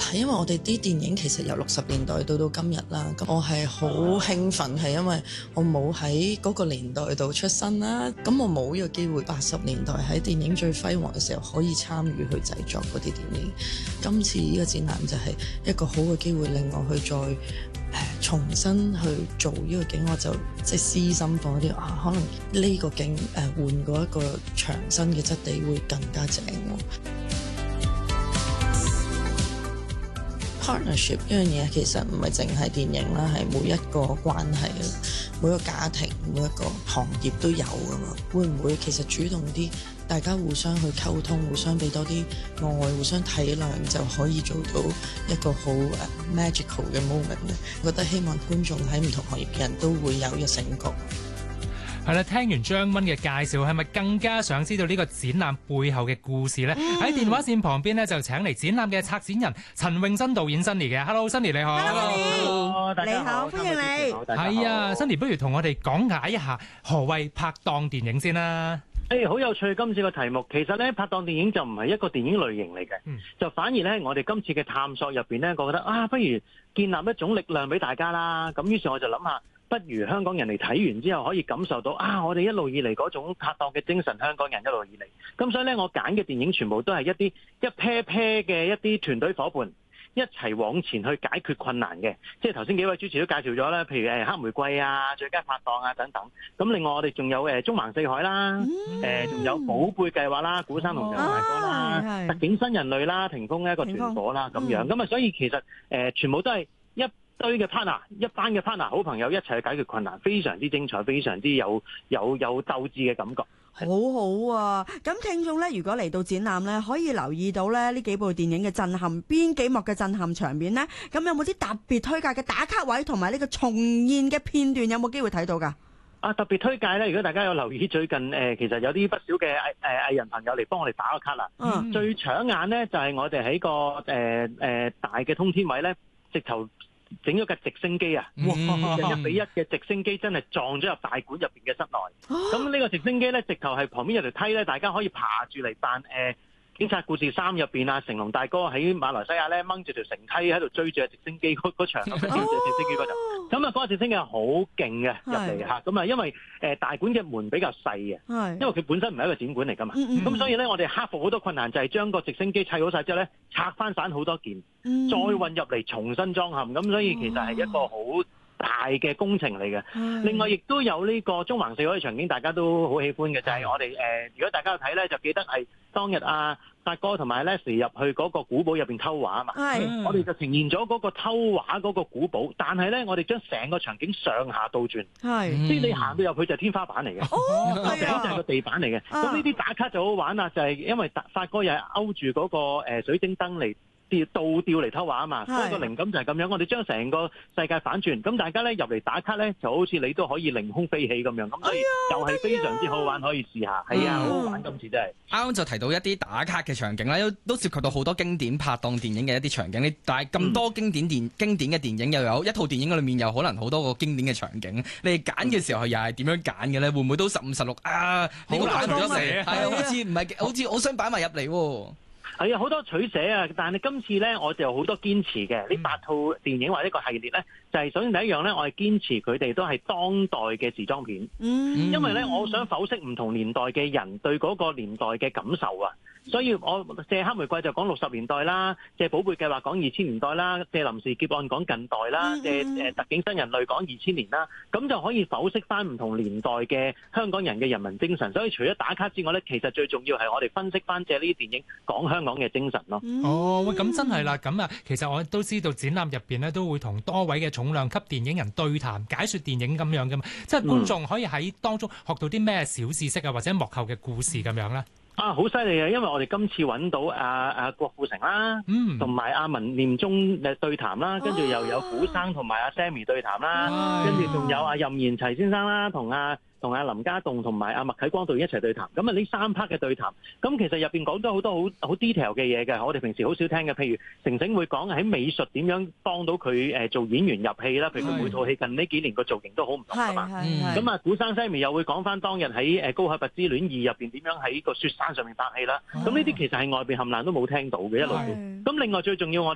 因為我哋啲電影其實由60年代到今日啦，咁我係好興奮，係因為我冇喺嗰個年代度出生啦，咁我冇呢個機會80年代喺電影最輝煌嘅時候可以參與去製作嗰啲電影。今次呢個展覽就係一個好嘅機會，令我去再重新去做呢個景，我就即係私心放啲可能呢個景換過一個牆身嘅質地會更加正喎。Partnership 呢樣嘢其實唔係淨係電影啦，係每一個關係、每個家庭、每一個行業都有噶嘛。會唔會其實主動啲，大家互相去溝通，互相俾多啲愛，互相體諒，就可以做到一個好magical 嘅 moment 咧？我覺得希望觀眾喺唔同行業嘅人都會有一個醒覺。 係啦，聽完張蚊嘅介紹，係咪更加想知道呢個展覽背後嘅故事呢？喺電話線旁邊呢，就請嚟展覽嘅策展人陳詠燊導演 Sunny 嘅。Hello，Sunny 你好。 Hello， 大家好，歡迎你。 係啊 ，Sunny 不如同我哋講解一下何謂拍檔電影先啦。 好有趣，今次個題目其實咧，拍檔電影就唔係一個電影類型嚟嘅，就反而咧，我哋今次嘅探索入邊咧，我覺得不如建立一種力量俾大家啦。咁於是我就諗下，不如香港人嚟睇完之後可以感受到我哋一路以嚟嗰種拍檔嘅精神，香港人一路以嚟。咁所以咧，我揀嘅電影全部都係一 pair 嘅一啲團隊伙伴，一齊往前去解決困難嘅。即係頭先幾位主持都介紹咗啦，譬如黑玫瑰啊、最佳拍檔啊等等。咁另外我哋仲有縱橫四海啦，仲有寶貝計劃啦、古生同鄭大哥啦、特警新人類啦、霆鋒一個團伙啦咁樣。咁所以其實全部都係一堆嘅 partner， 一班嘅 partner， 好朋友一齊去解決困難，非常之精彩，非常之有鬥志嘅感覺。 好好啊！咁聽眾咧，如果嚟到展覽咧，可以留意到咧呢幾部電影嘅震撼，邊幾幕嘅震撼場面呢？咁有冇啲特別推介嘅打卡位同埋呢個重現嘅片段，有冇機會睇到㗎？ 特別推介咧，如果大家有留意最近其實有啲不少嘅藝人朋友嚟幫我哋打個卡啦。最搶眼咧就係我哋喺個大嘅通天位咧，直頭整咗架直升機啊！1比1嘅直升機真係撞咗入大館入邊嘅室內。咁呢個直升機咧，直頭係旁邊有條梯咧，大家可以爬住嚟扮警察故事3入邊啊，成龍大哥喺馬來西亞咧掹住條繩梯喺度追住直升機嗰場，咁直升機嗰陣，咁嗰個直升機係好勁嘅入嚟嚇，咁因為大館嘅門比較細嘅，因為佢本身唔係一個展館嚟㗎嘛，咁所以咧我哋克服好多困難，就係將個直升機砌好晒之後咧，拆翻散好多件，再運入嚟重新裝嵌，咁所以其實係一個好大嘅工程嚟嘅。另外亦都有呢個縱橫四海嘅場景，大家都好喜歡嘅，就係我哋如果大家睇咧，就記得係當日發哥同埋 Leslie 入去嗰個古堡入邊偷畫啊嘛，我哋就呈現咗嗰個偷畫嗰個古堡，但係咧我哋將成個場景上下倒轉，即係你行到入去就係天花板嚟嘅，頂就係個地板嚟嘅。咁呢啲打卡就好玩啦，就係因為發哥又係勾住嗰個水晶燈嚟倒吊嚟偷畫啊嘛，所以個靈感就係咁樣。我哋將成個世界反轉，咁大家咧入嚟打卡咧，就好似你都可以凌空飛起咁樣，咁所以就係非常之好玩，可以試下。係好好玩，今次真係。 啱啱就提到一啲打卡嘅場景啦，都涉及到好多經典拍檔電影嘅一啲場景。但係咁多經典嘅電影，又有一套電影裏面有可能好多個經典嘅場景。你哋揀嘅時候又係點樣揀嘅咧？會唔會都15、16啊？呢個排除咗嚟，係好似唔係，好似好想擺埋入嚟喎。 係好多取捨啊！但係今次咧，我就有好多堅持嘅。呢8套電影或者一個系列咧，就係首先第一樣咧，我係堅持佢哋都係當代嘅時裝片。因為咧，我想剖析唔同年代嘅人對嗰個年代嘅感受啊。所以我借黑玫瑰就講60年代啦，借寶貝計劃講2000年代啦，借臨時劫案講近代啦，借特警新人類講2000年啦，咁就可以剖析翻唔同年代嘅香港人嘅人民精神。所以除咗打卡之外咧，其實最重要係我哋分析翻借呢啲電影講香港嘅精神咯。 咁真係啦，咁啊，其實我都知道展覽入邊咧都會同多位嘅重量級電影人對談解說電影咁樣噶嘛，即係觀眾可以喺當中學到啲咩小知識啊，或者幕後嘅故事咁樣咧。 好犀利啊！因為我哋今次揾到郭富城啦，同埋阿文念中對談啦，跟住又有古生同埋阿 Sammy 對談啦，跟住仲有阿任賢齊先生啦，同阿林家棟同埋阿麥啟光導演一齊對談。咁呢3 part 嘅對談，咁其實入邊講咗好多好 detail 嘅嘢嘅，我哋平時好少聽嘅。譬如成成會講喺美術點樣幫到佢做演員入戲啦。譬如佢每套戲近呢幾年個造型都好唔同㗎嘛。咁古生 Sammy 又會講翻當日喺《高海拔之戀2》入邊點樣喺個雪山上面拍戲啦。咁呢啲其實係外邊冚唪唥都冇聽到嘅一路。咁另外最重要我哋